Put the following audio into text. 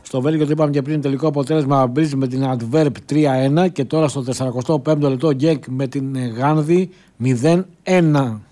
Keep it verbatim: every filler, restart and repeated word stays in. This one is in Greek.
Στο Βέλγιο το είπαμε και πριν, τελικό αποτέλεσμα Μπρίζ με την Αντβέρπ τρία ένα και τώρα στο σαράντα πέμπτο λεπτό Γκέκ με την Γάνδη μηδέν ένα.